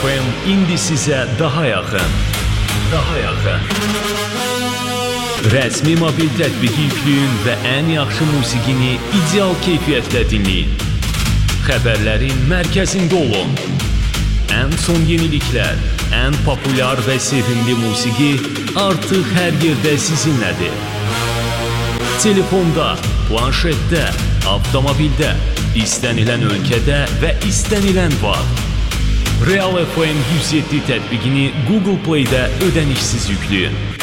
FM indi sizə daha yaxın. Rəsmi mobil tətbiqi yükləyin və ən yaxşı musiqini ideal keyfiyyətdə dinləyin. Xəbərlərin mərkəzində olun. Ən son yeniliklər, ən populyar və sevimli musiqi artıq hər yerdə sizinlədir. Telefonda, planşetdə, avtomobildə, istənilən ölkədə və istənilən vaxt. Real FM 107 tətbiqini Google Play-də ödənişsiz yükləyin.